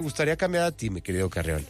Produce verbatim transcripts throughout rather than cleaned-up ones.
Me gustaría cambiar a ti, mi querido Carrión.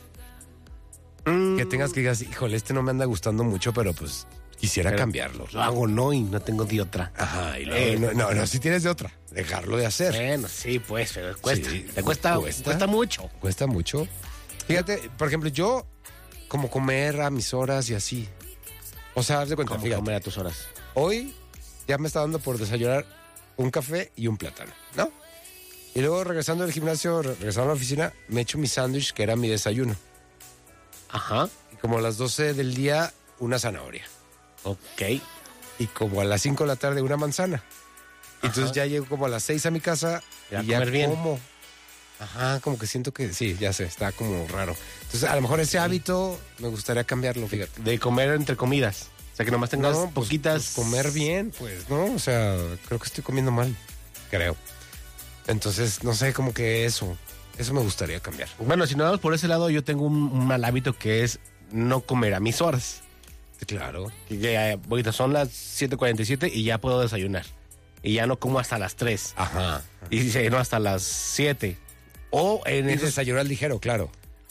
Mm. Que tengas que digas, híjole, este no me anda gustando mucho, pero pues quisiera Pero cambiarlo. Lo hago no y no tengo de otra. Ajá, y luego, eh, no, no, no, si tienes de otra, dejarlo de hacer. Bueno, sí, pues, pero cuesta. Sí, Te cuesta, cuesta. cuesta mucho. Cuesta mucho. Fíjate, por ejemplo, yo como comer a mis horas y así. O sea, haz de cuenta, ¿Cómo fíjate, comer a tus horas? hoy ya me está dando por desayunar un café y un plátano, ¿no? Y luego regresando del gimnasio, re- regresando a la oficina, me echo mi sándwich, que era mi desayuno. Ajá. Y como a las doce del día, una zanahoria. Ok. Y como a las cinco de la tarde, una manzana. Y entonces Ajá. ya llego como a las seis a mi casa Ya y ya comer bien. como. Ajá, como que siento que sí, ya sé, está como raro. Entonces, a lo mejor ese hábito me gustaría cambiarlo, fíjate. De comer entre comidas. O sea, que nomás tengas No, pues, poquitas... pues, comer bien, pues, ¿no? O sea, creo que estoy comiendo mal, creo. Entonces, no sé, como que eso, eso me gustaría cambiar. Bueno, si nos vamos por ese lado, yo tengo un, un mal hábito que es no comer a mis horas. Claro. Que ya, ahorita son las siete cuarenta y siete y ya puedo desayunar. Y ya no como hasta las tres. Ajá. Y dice, no, hasta las siete. O en Y esos... desayunar ligero, claro.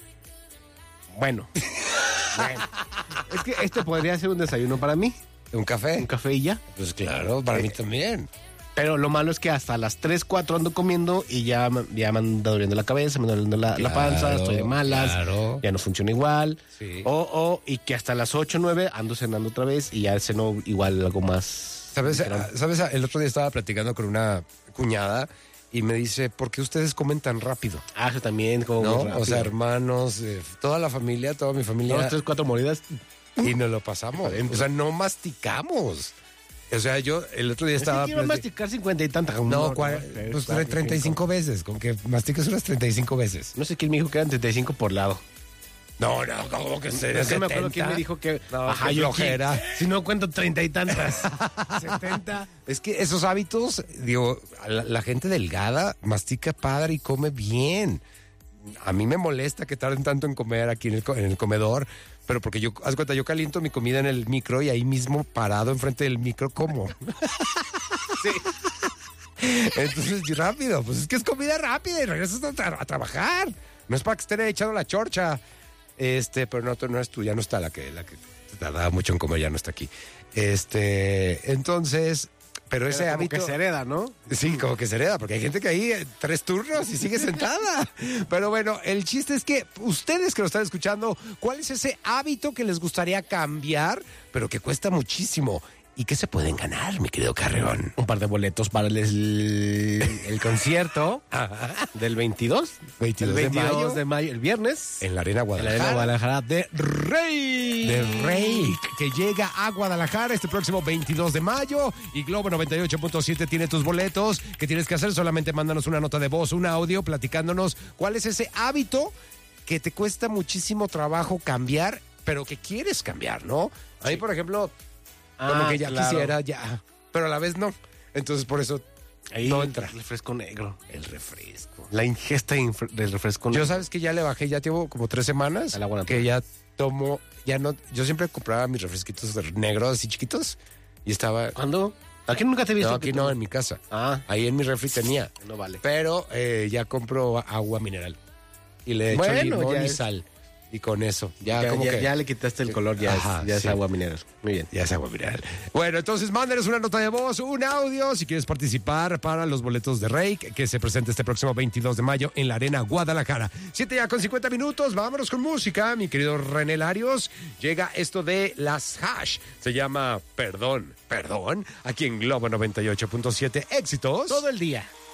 Bueno. Bueno. Es que este podría ser un desayuno para mí. ¿Un café? Un café y ya. Pues claro, para Eh, mí también. Pero lo malo es que hasta las tres, cuatro ando comiendo y ya, me- ya me anda doliendo la cabeza, me anda doliendo la, la panza, Claro, estoy de malas, claro. ya no funciona igual. Sí. O, o, y que hasta las ocho, nueve ando cenando otra vez y ya ceno igual algo más. ¿Sabes? ligerón. ah, ¿Sabes? El otro día estaba platicando con una cuñada y me dice, ¿por qué ustedes comen tan rápido? Ah, eso también, como. ¿No? muy rápido. O sea, hermanos, eh, toda la familia, toda mi familia. Dos, tres, cuatro mordidas. Y nos lo pasamos. Adentro. O sea, no masticamos. O sea, yo el otro día estaba... Es que quiero plati- masticar cincuenta y tantas. No, cua- pues treinta y cinco veces, con que mastiques unas treinta y cinco veces. No sé quién me dijo que eran treinta y cinco por lado. No, no, ¿cómo que sería Es que me acuerdo setenta? quién me dijo que. No, qué yo flojera. quién- Si no cuento treinta y tantas. setenta. Es que esos hábitos, digo, a la, la gente delgada mastica padre y come bien. A mí me molesta que tarden tanto en comer aquí en el, co- en el comedor, pero porque yo, haz cuenta, yo caliento mi comida en el micro y ahí mismo parado enfrente del micro como. Sí. Entonces, y rápido, pues es que es comida rápida y regresas a, tra- a trabajar. No es para que estén echando la chorcha. Este, pero no, no es tú, ya no está la que, la que tardaba mucho en comer, ya no está aquí. Este, entonces, pero ese Pero como hábito. que se hereda, ¿no? Sí, como que se hereda, porque hay gente que ahí eh, tres turnos y sigue sentada. Pero bueno, el chiste es que ustedes que lo están escuchando, ¿cuál es ese hábito que les gustaría cambiar, pero que cuesta muchísimo? ¿Y qué se pueden ganar, mi querido Carreón? Un par de boletos para el, el, el concierto del veintidós. veintidós el de mayo. de mayo, el viernes. En la Arena En la Guadalajara. Arena Guadalajara de Rey. De Rake, que llega a Guadalajara este próximo veintidós de mayo. Y Globo noventa y ocho punto siete tiene tus boletos. ¿Qué tienes que hacer? Solamente mándanos una nota de voz, un audio, platicándonos cuál es ese hábito que te cuesta muchísimo trabajo cambiar, pero que quieres cambiar, ¿no? A mí, Sí. por ejemplo, como Ah, que ya claro. quisiera, ya, pero a la vez no. Entonces, por eso Ahí no entra. El refresco negro. el refresco. La ingesta infre- del refresco Yo negro. sabes que ya le bajé, ya llevo como tres semanas Al agua que natural. ya tomo, ya no, yo siempre compraba mis refresquitos de- negros así chiquitos y estaba, ¿Cuándo? Aquí nunca te he visto. no, aquí que no, tú- en mi casa, Ah, ahí en mi refri tenía, no vale. pero eh, ya compro agua mineral y le echo Bueno, limón ya y es- sal y con eso, ya, Ya, como ya- que ya le quitaste el color, ya, Ajá, es, ya sí. es agua mineral. Muy bien. ya es agua mineral. Bueno, entonces mándenos una nota de voz, un audio, si quieres participar para los boletos de Rake, que se presenta este próximo veintidós de mayo en la Arena Guadalajara. Siete ya con cincuenta minutos, vámonos con música, mi querido René Larios. Llega esto de las Hash, se llama Perdón, Perdón, aquí en Globo noventa y ocho punto siete, éxitos. Todo el día.